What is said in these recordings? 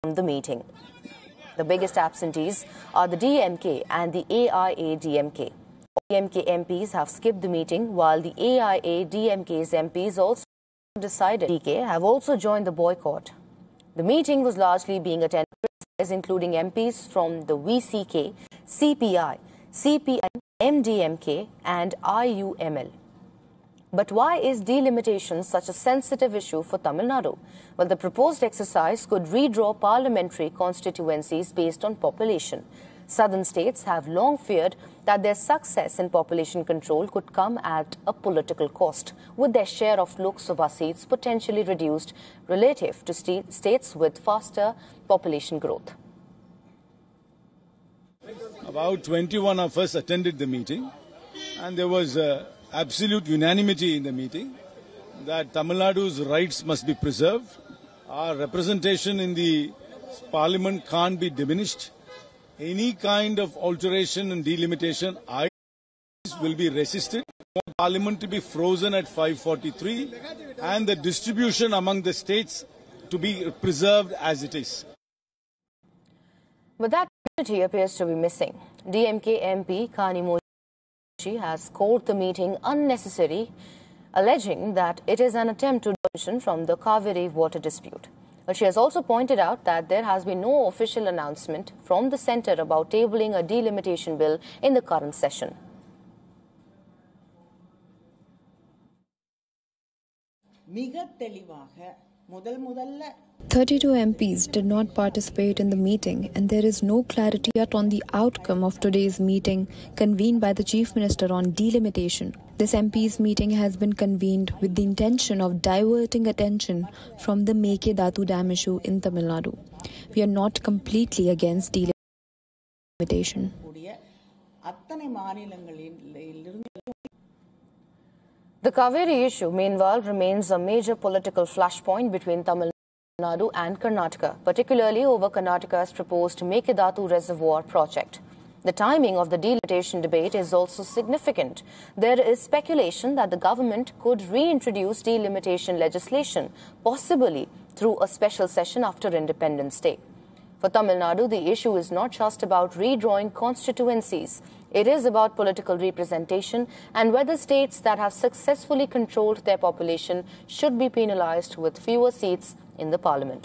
from the meeting. The biggest absentees are the DMK and the AIA-DMK. DMK MPs have skipped the meeting, while the AIA-DMK's MPs also decided. DK have also joined the boycott. The meeting was largely being attended by including MPs from the VCK, CPI, CPM, MDMK and IUML. But why is delimitation such a sensitive issue for Tamil Nadu? Well, the proposed exercise could redraw parliamentary constituencies based on population. Southern states have long feared that their success in population control could come at a political cost, with their share of Lok Sabha seats potentially reduced relative to states with faster population growth. About 21 of us attended the meeting, and there was absolute unanimity in the meeting that Tamil Nadu's rights must be preserved. Our representation in the parliament can't be diminished. Any kind of alteration and delimitation will be resisted. Parliament to be frozen at 543 and the distribution among the states to be preserved as it is. But that unity appears to be missing. DMK MP Kanimozhi has called the meeting unnecessary, alleging that it is an attempt to diversion from the Kaveri water dispute. But she has also pointed out that there has been no official announcement from the centre about tabling a delimitation bill in the current session. மிக தெளிவாக 32 MPs did not participate in the meeting, and there is no clarity yet on the outcome of today's meeting convened by the Chief Minister on delimitation. This MPs meeting has been convened with the intention of diverting attention from the Mekedatu Dam issue in Tamil Nadu. We are not completely against delimitation. The Kaveri issue, meanwhile, remains a major political flashpoint between Tamil Nadu and Karnataka, particularly over Karnataka's proposed Mekedatu Reservoir project. The timing of the delimitation debate is also significant. There is speculation that the government could reintroduce delimitation legislation, possibly through a special session after Independence Day. For Tamil Nadu, the issue is not just about redrawing constituencies. It is about political representation and whether states that have successfully controlled their population should be penalized with fewer seats in the parliament.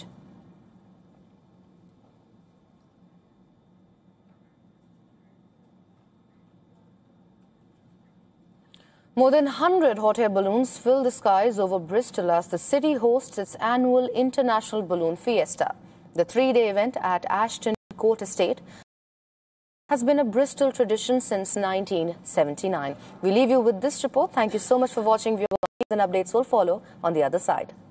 More than 100 hot air balloons fill the skies over Bristol as the city hosts its annual International Balloon Fiesta. The three-day event at Ashton Court Estate has been a Bristol tradition since 1979. We leave you with this report. Thank you so much for watching. Viewers, and updates will follow on the other side.